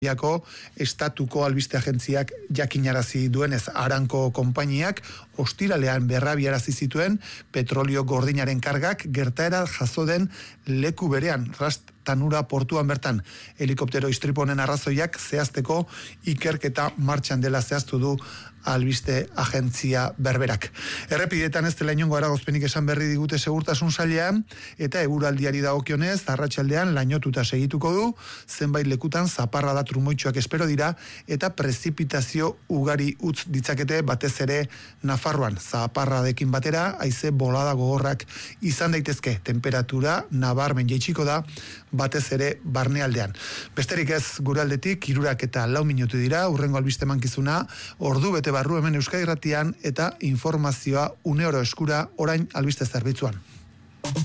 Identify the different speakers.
Speaker 1: estatuko albiste agentziak jakinarazi duenez Aranko konpainiak ostiralean berrabiarazi zituen petrolio gordinaren kargak gertaera jaso den leku berean, Tanura portuan bertan. Helikoptero istripu honen arrazoiak zehazteko ikerketa martxan dela zehaztu du albiste agentzia berberak. Errepidetan ez dela inongo eragozpenik esan berri digute segurtasun sailean, eta eguraldiari dagokionez arratsaldean lainotuta segituko du, zenbait lekutan zaparrada trumoitsuak espero dira, eta prezipitazio ugari utz ditzakete batez ere Nafarroan. Zaparradekin batera, haize bolada gogorrak izan daitezke, temperatura nabarmen jaitsiko da, batez ere barnealdean. Besterik ez gure aldetik, 3:04 minutu dira, hurrengo albiste mankizuna, ordu bete barru hemen Euskadi Irratian, eta informazioa uneoro eskura orain albiste zerbitzuan.